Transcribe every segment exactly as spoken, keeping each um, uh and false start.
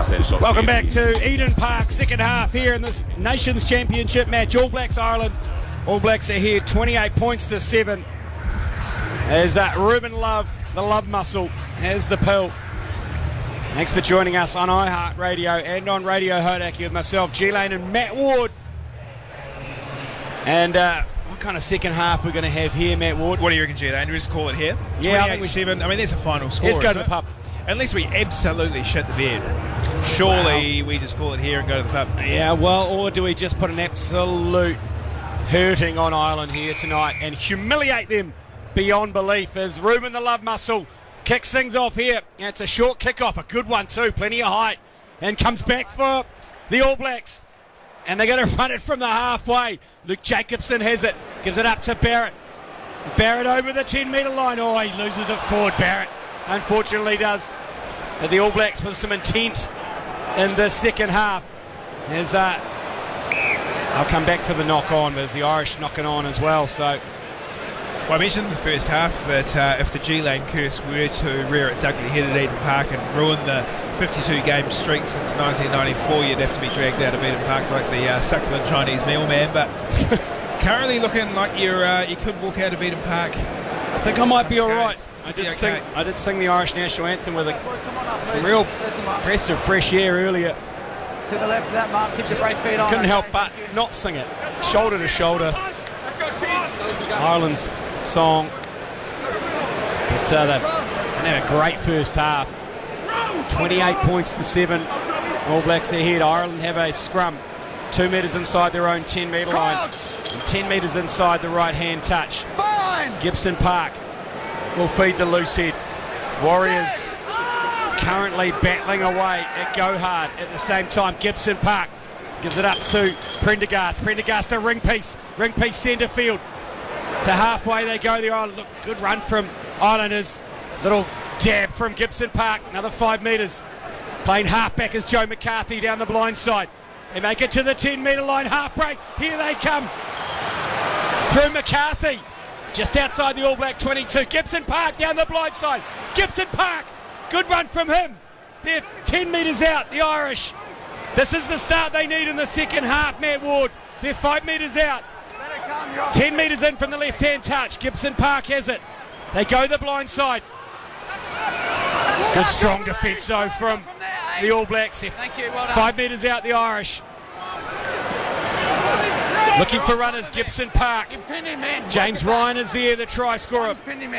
percentage of Welcome back to Eden Park, second half here in this Nations Championship match. All Blacks Ireland. All Blacks are here, twenty-eight points to seven. As uh, Ruben Love, the love muscle, has the pill. Thanks for joining us on iHeartRadio and on Radio Hodaki with myself, G-Lane and Matt Ward. And uh, what kind of second half we're going to have here, Matt Ward? What do you reckon, G-Lane? Do we just call it here? Yeah, I think we seven. I mean, there's a final score. Let's go to the pub. Unless we absolutely shit the bed. Surely wow. we just call it here and go to the pub. Yeah, well, or do we just put an absolute hurting on Ireland here tonight and humiliate them beyond belief as Ruben the Love Muscle kicks things off here. And it's a short kick-off, a good one too, plenty of height, and comes back for the All Blacks. And they're going to run it from the halfway. Luke Jacobson has it, gives it up to Barrett. Barrett over the ten metre line. Oh, he loses it forward, Barrett. Unfortunately does. But the All Blacks with some intent in the second half. There's uh, I'll come back for the knock-on, but there's the Irish knocking on as well. So, well, I mentioned in the first half that uh, if the G-Lane curse were to rear its ugly head at Eden Park and ruin the fifty-two game streak since nineteen ninety-four, you'd have to be dragged out of Eden Park like the uh, succulent Chinese meal man. But currently looking like you're, uh, you could walk out of Eden Park. I think I might be all right. I did, okay. sing, I did sing the Irish national anthem with a, some real breaths of fresh air earlier. To the left of that mark, keep your right feet on. Couldn't help but not sing it. Shoulder to shoulder. Ireland's song. But uh, they've had a great first half. twenty-eight points to seven. All Blacks ahead. Ireland have a scrum. Two metres inside their own ten metre line. And ten metres inside the right-hand touch. Gibson Park will feed the loose head. Warriors currently battling away at Gohard. At the same time, Gibson Park gives it up to Prendergast. Prendergast to ring piece. Ring piece centre field. To halfway they go. The Ireland. Look, good run from Islanders. Little dab from Gibson Park. Another five metres. Playing halfback is Joe McCarthy down the blind side. They make it to the ten metre line. Half break. Here they come. Through McCarthy. Just outside the All Black twenty-two. Gibson Park down the blind side. Gibson Park. Good run from him. They're ten metres out, the Irish. This is the start they need in the second half, Matt Ward. They're five metres out. ten metres in from the left-hand touch. Gibson Park has it. They go the blind side. Good strong defence, though, from the All Blacks. Five metres out, the Irish. Looking for runners, Gibson Park. James Ryan is there, the try scorer.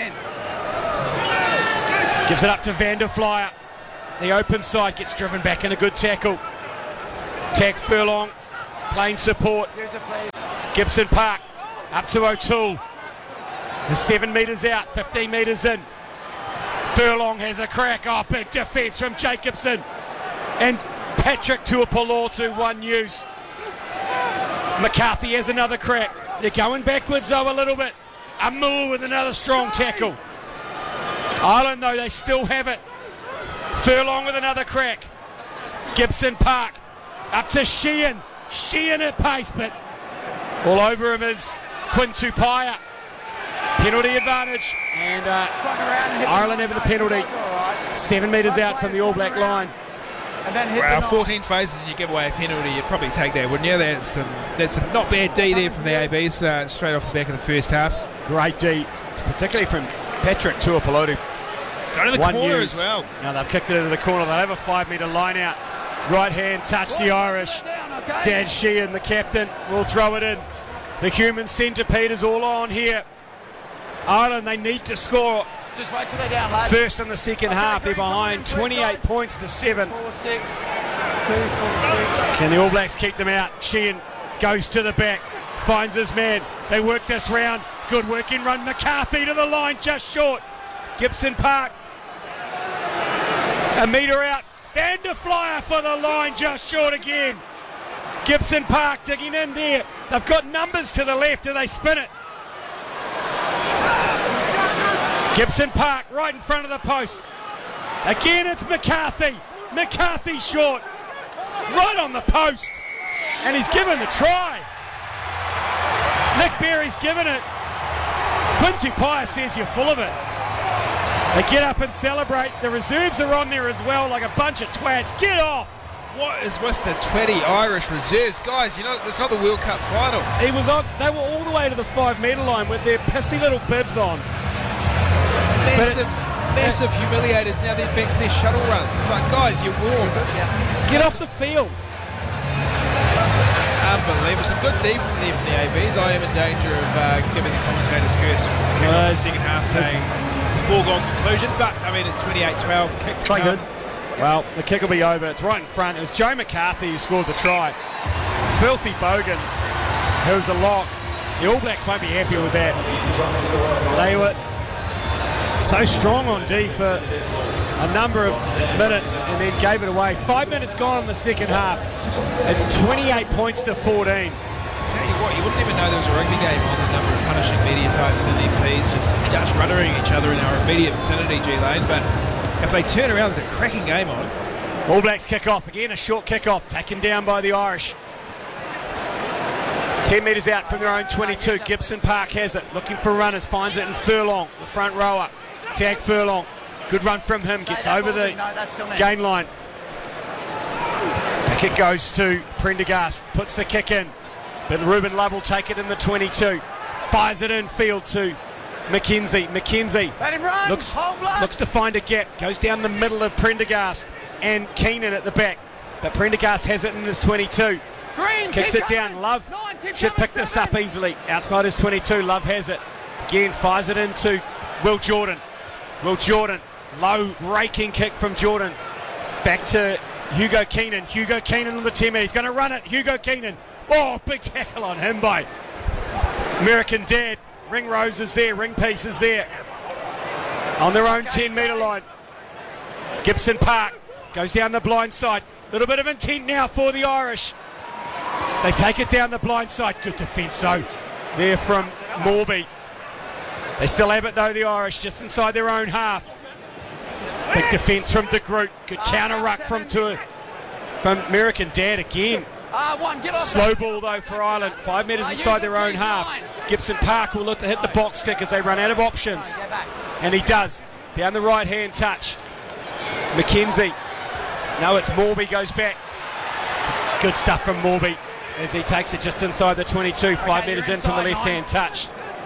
Gives it up to Van der Flyer. The open side gets driven back in a good tackle. Tack Furlong, playing support. Gibson Park, up to O'Toole. The seven metres out, fifteen metres in. Furlong has a crack. Oh, big defence from Jacobson. And Patrick Tuapolotu, one use. McCarthy has another crack. They're going backwards though a little bit. Amul with another strong tackle. Ireland though, they still have it. Furlong with another crack. Gibson Park up to Sheehan. Sheehan at pace, but all over him is Quinn Tupaia. Penalty advantage, and uh, Ireland having the penalty. Seven metres out from the All Black line. And then hit well, the fourteen phases and you give away a penalty, you'd probably take that, wouldn't you? That's some, that's some not bad D there from the A Bs, uh, straight off the back of the first half. Great D, it's particularly from Patrick Tuapolotu. Go to the One corner use. as well. Now they've kicked it into the corner. They'll have a five metre line out. Right hand touch the Irish. Dan Sheehan, the captain, will throw it in. The human centipede is all on here. Ireland, they need to score. Just wait till they're down, lads. First in the second half, they're behind twenty-eight points to seven. Four, six, two, four, six. Can the All Blacks keep them out? Sheehan goes to the back, finds his man. They work this round. Good working run. McCarthy to the line, just short. Gibson Park. A metre out. Van der Flyer for the line, just short again. Gibson Park digging in there. They've got numbers to the left and they spin it. Gibson Park right in front of the post. Again, it's McCarthy. McCarthy short. Right on the post. And he's given the try. Nick Berry's given it. Quinn Tupaia says you're full of it. They get up and celebrate. The reserves are on there as well, like a bunch of twats. Get off. what is with the twenty Irish reserves? Guys, you know, it's not the World Cup final. He was on. They were all the way to the five-metre line with their pissy little bibs on. Massive, massive humiliators. Now they're back to their shuttle runs. It's like, guys, you're warm. Get off the field. Unbelievable. Some good D from there from the A Bs. I am in danger of uh, giving the commentators curse for the kick off the second half, saying it's a foregone conclusion. But, I mean, it's twenty-eight twelve. Kick to Try come. good. Well, the kick will be over. It's right in front. It was Joe McCarthy who scored the try. Filthy Bogan, who's a lock. The All Blacks won't be happy with that. They were so strong on D for a number of minutes and then gave it away. Five minutes gone in the second half. It's twenty-eight points to fourteen. Tell you what, you wouldn't even know there was a rugby game on. The number of punishing media types and M Ps just Dutch runnering each other in our immediate vicinity, G-Lane. But if they turn around, there's a cracking game on. All Blacks kick off. Again, a short kick off. Taken down by the Irish. ten metres out from their own twenty-two. Gibson Park has it. Looking for runners. Finds it in Furlong, the front rower. Tag Furlong. Good run from him. Gets over the gain line. The kick goes to Prendergast. Puts the kick in. But Ruben Love will take it in the twenty-two. Fires it in field to McKenzie. McKenzie Let him run. looks, Hold blood. looks to find a gap. Goes down the middle of Prendergast and Keenan at the back. But Prendergast has it in his twenty-two. Green, Kicks keep it coming. down. Love Nine, keep should coming, pick this seven. up easily. Outside his twenty-two. Love has it. Again, fires it into Will Jordan. Will Jordan. Low raking kick from Jordan. Back to Hugo Keenan. Hugo Keenan on the ten metre. He's going to run it. Hugo Keenan. Oh, big tackle on him by American Dad. Ring Rose is there. Ring Piece is there. On their own ten metre line. Gibson Park goes down the blind side. Little bit of intent now for the Irish. They take it down the blind side. Good defence though. There from Morby. They still have it though, the Irish, just inside their own half. Big defence from De Groot. Good counter ruck from to from American Dad again. Ah, one, get off Slow that. ball though for Ireland. Five metres inside their own half. Gibson Park will look to hit the box kick as they run out of options. Go back. And he does. Down the right hand touch. McKenzie. No, it's Morby goes back. Good stuff from Morby as he takes it just inside the twenty-two. Five Okay, metres you're in from the inside, left hand touch.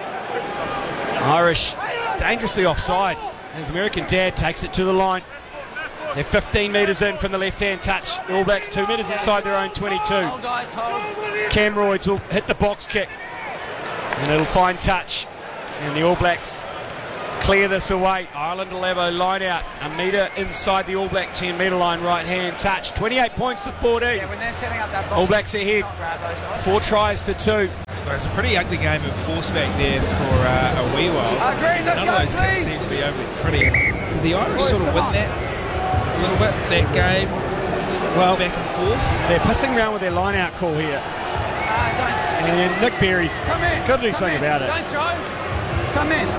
Irish dangerously offside as American Dad takes it to the line. They're fifteen metres in from the left hand touch. The All Blacks two metres inside their own twenty-two. Hold, guys, hold. Camroids will hit the box kick and it'll find touch, and the All Blacks clear this away. Ireland will have a line out a metre inside the All Black ten metre line. Right hand touch. Twenty-eight points to fourteen. Yeah, when they're setting up that box, All Blacks ahead. not grab those guys. Four tries to two. Well, it's a pretty ugly game of force back there for uh, a wee while. Ah, Green, let's None go, of those kicks please. seem to be overly pretty. Did the Irish Boys, sort of come win on. that a little bit, that game? Well, back and forth. They're pissing around with their line out call here, Ah, and Nick Berry's don't, come in. got to do Come something in. about it. Don't throw. Come in.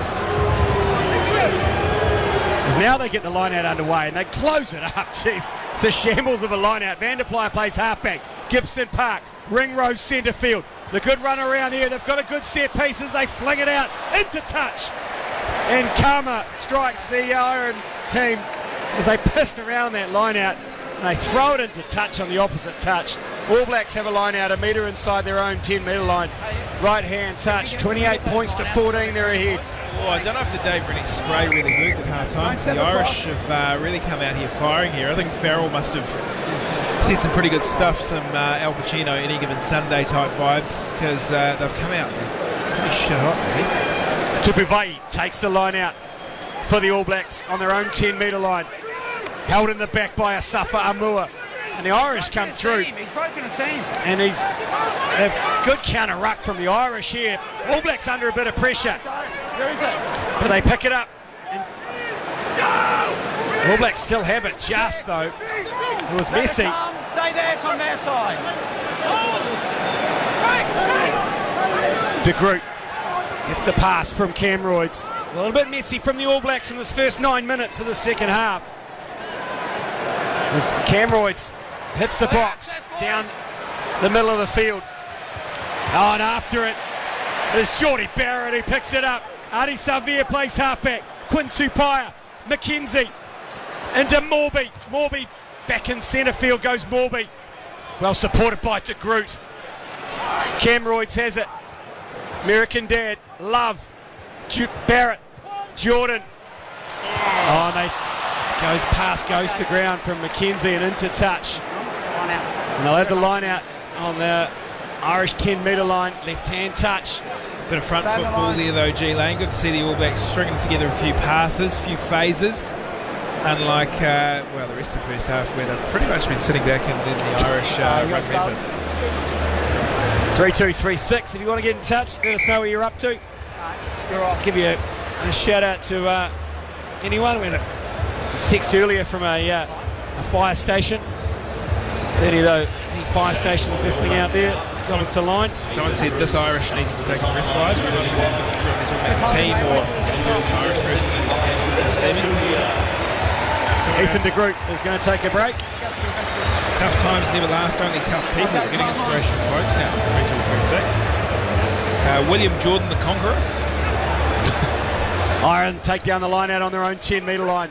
Because now they get the line out underway and they close it up. Jeez, it's a shambles of a line out. Vanderply plays halfback. Gibson Park, Ringrose centre field. The good run around here. They've got a good set piece as they fling it out into touch. And Karma strikes the Iron team as they pissed around that line out. And they throw it into touch on the opposite touch. All Blacks have a line out a metre inside their own ten metre line. Right hand touch. twenty-eight points to fourteen. They're ahead. Oh, I don't know if the Dave Rennie spray really worked at half time. The Irish have uh, really come out here firing here. I think Farrell must have said some pretty good stuff, some uh, Al Pacino, Any Given Sunday type vibes, because uh, they've come out pretty shit hot, really. Tupuvai takes the line out for the All Blacks on their own ten metre line. Held in the back by Asafa Amua. And the Irish come through. He's broken a seam. And he's they've good counter ruck from the Irish here. All Blacks under a bit of pressure. Where is it? But they pick it up. And All Blacks still have it just though. It was Let it messy. come. Stay there. It's on their side. De Groot gets the pass from Camroids. A little bit messy from the All Blacks in this first nine minutes of the second half. As Camroids hits the box down the middle of the field. Oh, and after it is Geordie Barrett who picks it up. Adi Savir plays halfback. Quinn Tupaia, McKenzie into Morby. Morby Back in centre field goes Morby. Well supported by De Groot. Cam Royds has it. American Dad. Love. Ju- Barrett. Jordan. Oh, and they goes past, goes to ground from McKenzie and into touch. And they'll have the line out on the Irish ten metre line. Left hand touch. Bit of front football there though, G Lane. Good to see the All Blacks stringing together a few passes, a few phases. Unlike, uh, well, the rest of the first half where they've pretty much been sitting back in, in the Irish uh, rugby. three two three six. If you want to get in touch, let us know where you're up to. You're off. Give you a, a shout out to uh, anyone. We had a text earlier from a, uh, a fire station. Is there any, though, any fire stations listening out there? Someone's the line. Someone said this Irish needs to take a breathalyzer. We don't know if it's a team or an Irish person in Stephen. Ethan de Groot is going to take a break. Tough times never last, only tough people. We're getting inspirational quotes now. three two three six. Uh, William Jordan the Conqueror. Ireland take down the line out on their own ten metre line.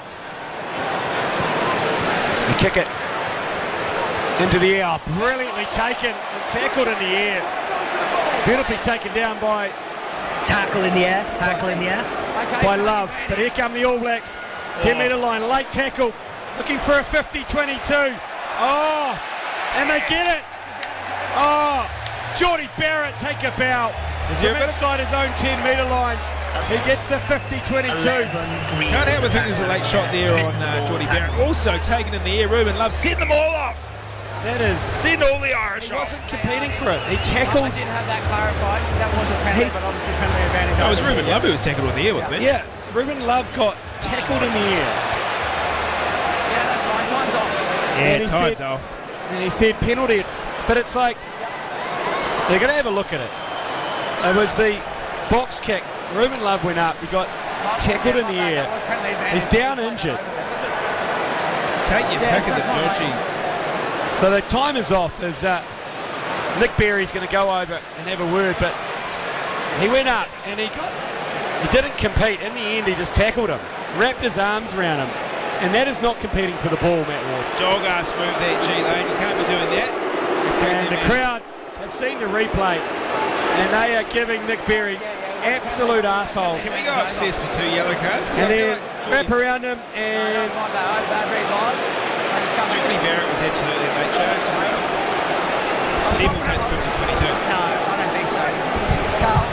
You kick it into the air. Brilliantly taken and tackled in the air. Beautifully taken down by Tackle in the air, tackle in the air. by Love. But here come the All Blacks. ten metre line, late tackle. Looking for a fifty twenty-two. Oh, and they get it. Oh, Geordie Barrett take a bow. Is he From a bit of- inside his own ten metre line. He gets the fifty twenty-two. Can't help but think there's a late shot there on uh, Geordie Barrett. Also taken in the air, Ruben Love. Send them all off. That is. Send all the Irish He off. wasn't competing for it. He I tackled. didn't have that clarified. That was a penalty, but obviously penalty advantage. That was over Ruben here. Love who was tackled in the air, wasn't it? Yeah, Ruben Love got tackled in the air. Yeah, that's fine. Time's off. Yeah, And he time's said- off. And he said penalty. But it's like, they're going to have a look at it. It was the box kick. Ruben Love went up. He got tackled in the air. That was penalty advantage. He's down injured. Take your Yes, pick of the that's not dodgy. So the time is off as uh, Nick Berry's going to go over and have a word. But he went up and he got, he didn't compete. In the end, he just tackled him. Wrapped his arms around him. And that is not competing for the ball, Matt Ward. Dog ass move there, G Lane. You can't be doing that. And the crowd have seen the replay, and they are giving Nick Berry absolute arseholes. Can we go obsessed with two yellow cards? And then wrap Geordie around him, No, and that's my bad. I had a bad read live. I just come Geordie in. Barrett was absolutely late charged as well. He will take the fifty twenty-two. No, I don't think so. Carl.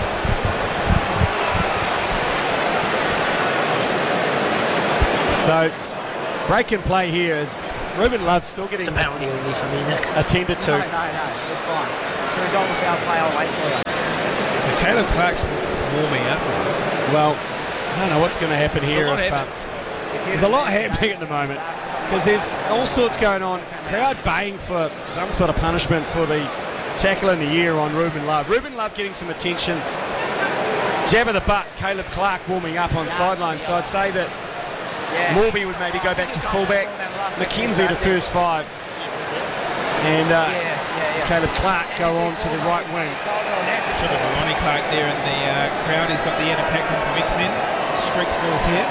so break and play here is Ruben Love still It's getting a penalty only for me, Nick. attended No, no, to. no. It's fine. It's a result of foul play. I'll wait for you. So Caleb Clark's warming up. Well, I don't know what's going to happen here. lot If, uh, happening. there's a lot happening at the moment because there's all sorts going on. Crowd baying for some sort of punishment for the tackle in the ear on Ruben Love. Ruben Love getting some attention. Jab of the butt, Caleb Clark warming up on sideline. So I'd say that Yeah. Morby would maybe go back to fullback, McKenzie to first five, and uh, Yeah, yeah, yeah. Caleb Clark go on to the right wing. Shoulder or neck. Should have Lonnie Clark there in the uh, crowd. He's got the Anna Paquin from X-Men. Streak stills here.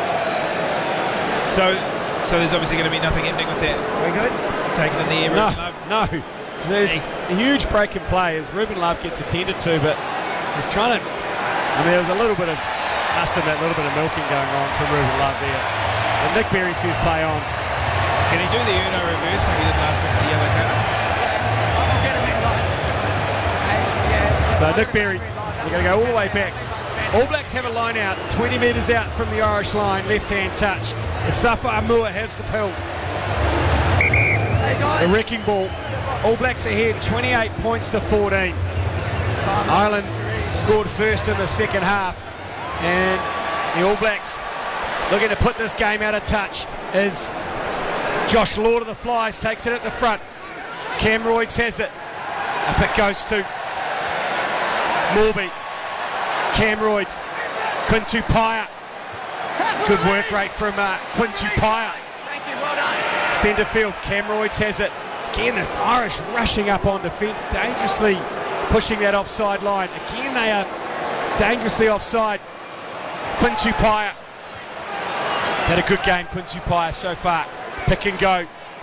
So, so there's obviously going to be nothing ending with that. We good? Taken in the air. No, Ruben Love. no. There's Nice. a huge break in play as Ruben Love gets attended to, but he's trying to. I mean, there was a little bit of us and that little bit of milking going on from Ruben Love there. And Nick Berry says play on. Can he do the Uno reverse like he did last week with the yellow card? Yeah. I'll get him in guys. Hey, yeah. So Nick Berry, they're going to go all the way back. All Blacks have a line out, twenty metres out from the Irish line, left-hand touch. Safa Amua has the pill. Hey guys. The wrecking ball. All Blacks ahead, twenty-eight points to fourteen. Ireland scored first in the second half, and the All Blacks looking to put this game out of touch as Josh Lord of the Flies takes it at the front. Cam Royds has it. Up it goes to Morby. Cam Royds. Quintu Paya. Good work rate from uh, Quintu Paya. Thank you. Well done. Centre field, Cam Royds has it. Again, the Irish rushing up on defence, dangerously pushing that offside line. Again, they are dangerously offside. It's Quintu Paya. He's had a good game, Quintu Paya, so far. Pick and go.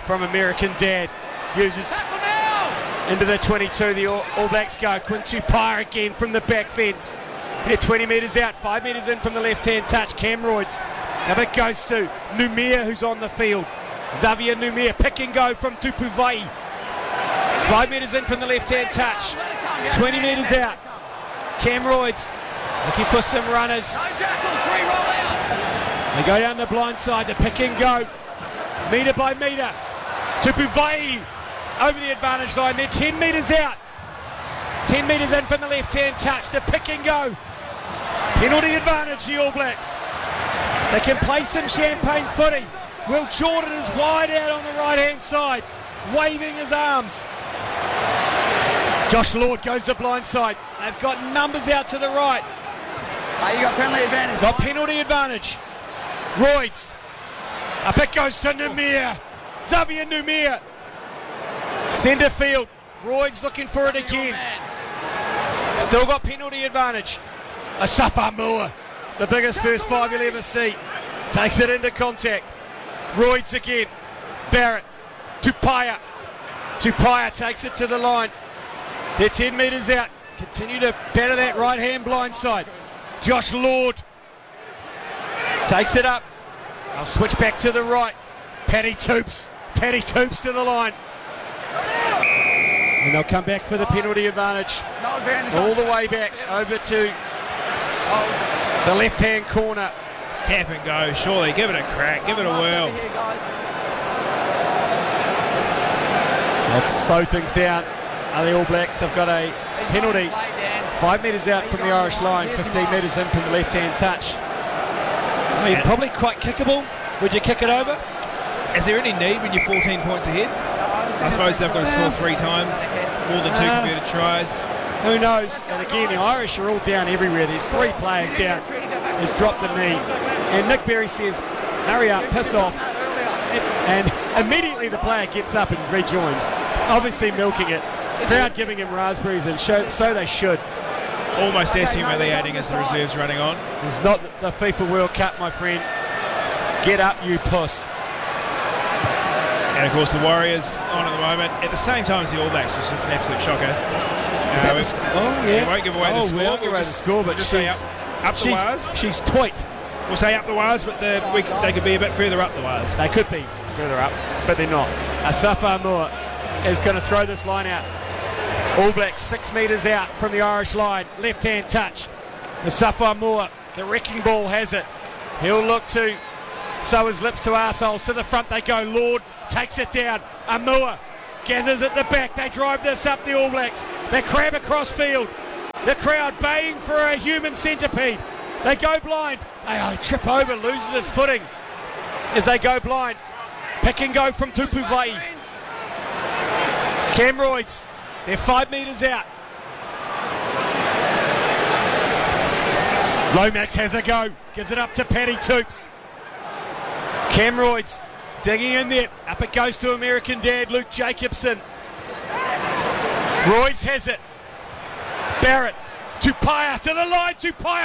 from American Dad. Uses Tackle now. into the twenty-two. The All, All Blacks go. Quinn Tupaia again from the back fence. They're twenty metres out, five metres in from the left-hand touch. Cam Royds. Now it goes to Numia, who's on the field. Xavier Numia, pick and go from Tupuvai. Five metres in from the left-hand touch. twenty metres out. Cam Royds looking for some runners. No tackle, three roll out. They go down the blind side, the pick and go. Metre by metre. Tupuvai over the advantage line. They're ten metres out. ten metres in from the left-hand touch. The pick and go. Penalty advantage, the All Blacks. They can play some champagne footy. Will Jordan is wide out on the right-hand side, waving his arms. Josh Lord goes to blind side. They've got numbers out to the right. Uh, you got penalty advantage. Got penalty advantage. Royds. Up it goes to Numia. Xavier Numia. Centre field. Royds looking for it again. Still got penalty advantage. Asafa Moore, the biggest first five you'll ever see. Takes it into contact. Royds again. Barrett. Tupaia. Tupaia takes it to the line. They're ten metres out. Continue to batter that right hand blind side. Josh Lord takes it up. I'll switch back to the right. Paddy Toops. Paddy Toops to the line. And they'll come back for the penalty advantage. No advantage. All the way back over to the left hand corner. Tap and go, surely. Give it a crack. Give it a whirl. Let's slow things down. Are the All Blacks? They've got a penalty. Five metres out from the Irish line, fifteen metres in from the left-hand touch. I mean, probably quite kickable. Would you kick it over? Is there any need when you're fourteen points ahead? I suppose they've got to score three times, more than two Uh, converted tries. Who knows? And again, the Irish are all down everywhere. There's three players down. He's dropped the knee. And Nick Berry says, hurry up, piss off. And immediately the player gets up and rejoins. Obviously milking it. Crowd giving him raspberries, and show, so they should. Almost as humiliating as the reserves running on. It's not the FIFA World Cup, my friend. Get up, you puss. And of course the Warriors on at the moment, at the same time as the All Blacks, which is just an absolute shocker. Uh, the sc- oh, yeah. We won't give away oh, the score. We won't give We'll away just- the score, but we'll just say she's, up, up the she's, wires. she's toit. We'll say up the wires, but the, we, they could be a bit further up the wires. They could be further up, but they're not. Asafa Moore is going to throw this line out. All Blacks six metres out from the Irish line. Left-hand touch. Asafa Moore, the wrecking ball has it. He'll look to sow his lips to arseholes. To the front they go. Lord takes it down. Amua gathers at the back. They drive this up, the All Blacks. They crab across field. The crowd baying for a human centipede. They go blind. They oh, trip over, loses his footing as they go blind. Pick and go from Tupuvai. Cam Royds, they're five metres out. Lomax has a go, gives it up to Paddy Toops. Cam Royds digging in there. Up it goes to American Dad, Luke Jacobson. Royds has it. Barrett, Tupaia to the line, Tupaia.